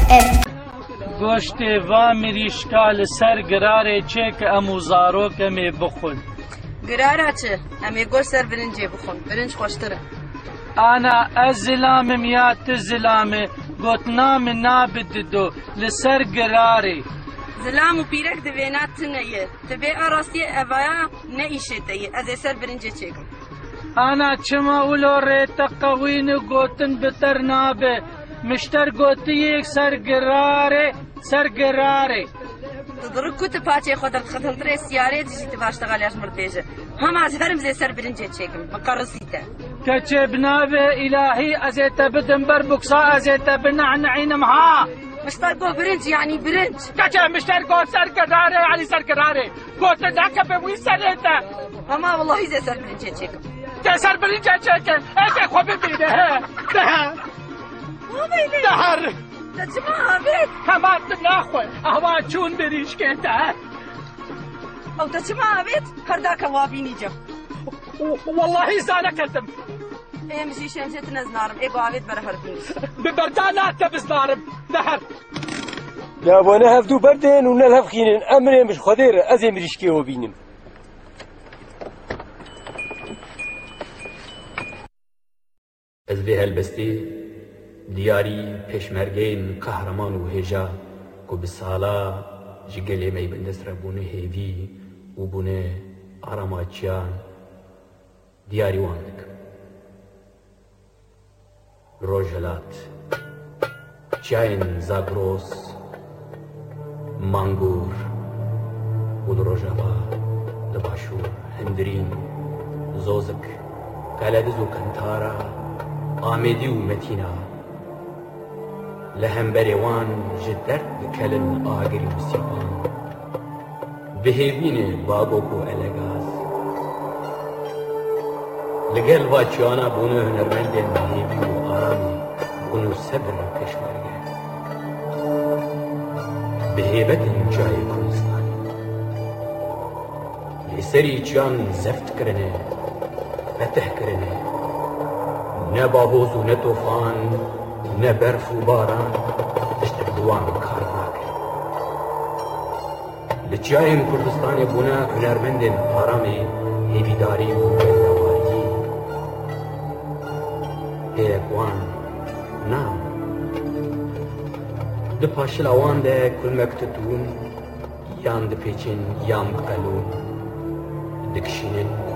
Goştê va mirîşka li ser girarê çêke em û zarok em ê bixwin. Girara çi? Em ê goş ser birincê bixwin. Birinc xweştir e. Ana ez zilamim ya tu zilamê, gotina min nabe dido li ser girarê. Zilam û pîrek divêna tune ye. Ti bê arastiye evaya ne îşê te ye. Ez ê ser birincê çêkim. Ana çima ulo rê te qewîn û gotin bi ter nabe. Mişter gotiyek ser girarê, ser girarê. Tu dirik ku tu paçê xwe dixetintirê siyarê dijî tu başteqaliya ji mirdêje. Hema ez herim zê ser birincê çêkim. Biqerisî te. Keçê bi navê îlahî ez ê te bidim ber buksa ez ê te binehneînim ha. Mişter goh birinc yanî birinc. Keçê mişter goh ser girarê yanî ser girarê. Gotin nake bi wî serê te. Hema wallahî zê ser birincê çêkim. Te ser birincê çêke. Ez ê xwe bibîne he. Dehe. Deher. Te çima avêt? Hema tu naxwe. Ahwa çûn birîşkê te. Ew te çima avêt? Herdaka wa bînîcem. Wallahi zane kirdim. Em jî şemşê tu nezinarim. Ê avêt bere her bînî. Bi berdana te bizdarim. Deher. Ya bana hevdû berdên û nelhevxînin emrê mij Xwedê re ez ê mirîşkê we bînim. Ez vê helbestê diyarî pêşmergeyên qehreman û hêja ku bi sala ji gelê me bendest re bûne hêvî û bûne aramaçiyan diyarî wan dikim. Rojhelat, çiyayên Zagros, Mangur û li Rojava, li Başûr, Hindirîn, Zozik, Kelediz û Kentara, Amêdî û Metîna li hemberê wan ji derd dikelin agirî û sîpan, bihêvînê Bagok û Elegaz. Li gel va çiyana bûne hunermendên hêvî û aramî bûn û sebir pêşmerge. Bi hêbetên çiyayê Kurdistanê lê serî çiyan zeft kirine, fetih kirine. Ne baboz û ne tofan, ne berf û baran tiştek bi wan kar nake. Li çiyayên Kurdistanê bûne hunermendên aramê, hêvîdarî û geldewariyî. Hêrek wan nam. Di paşila wan de kulmek tutûn, yan dipêçin yan biqelûn, dikişînin